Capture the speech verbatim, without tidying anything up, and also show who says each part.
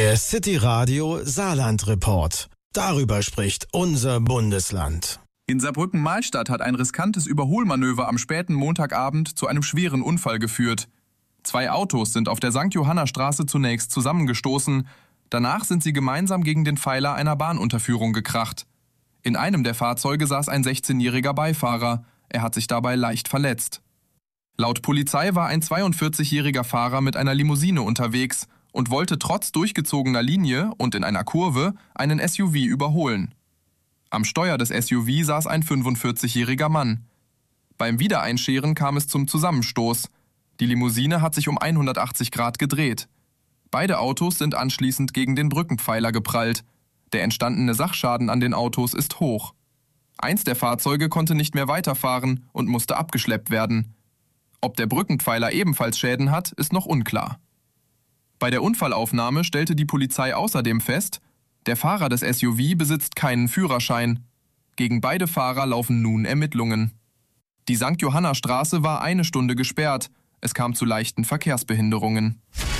Speaker 1: Der City Radio Saarland Report. Darüber spricht unser Bundesland.
Speaker 2: In Saarbrücken-Mahlstadt hat ein riskantes Überholmanöver am späten Montagabend zu einem schweren Unfall geführt. Zwei Autos sind auf der Sankt Johanna Straße zunächst zusammengestoßen. Danach sind sie gemeinsam gegen den Pfeiler einer Bahnunterführung gekracht. In einem der Fahrzeuge saß ein sechzehnjähriger Beifahrer. Er hat sich dabei leicht verletzt. Laut Polizei war ein zweiundvierzigjähriger Fahrer mit einer Limousine unterwegs und wollte trotz durchgezogener Linie und in einer Kurve einen S U V überholen. Am Steuer des S U V saß ein fünfundvierzigjähriger Mann. Beim Wiedereinscheren kam es zum Zusammenstoß. Die Limousine hat sich um hundertachtzig Grad gedreht. Beide Autos sind anschließend gegen den Brückenpfeiler geprallt. Der entstandene Sachschaden an den Autos ist hoch. Eins der Fahrzeuge konnte nicht mehr weiterfahren und musste abgeschleppt werden. Ob der Brückenpfeiler ebenfalls Schäden hat, ist noch unklar. Bei der Unfallaufnahme stellte die Polizei außerdem fest, der Fahrer des S U V besitzt keinen Führerschein. Gegen beide Fahrer laufen nun Ermittlungen. Die Sankt Johanna Straße war eine Stunde gesperrt. Es kam zu leichten Verkehrsbehinderungen.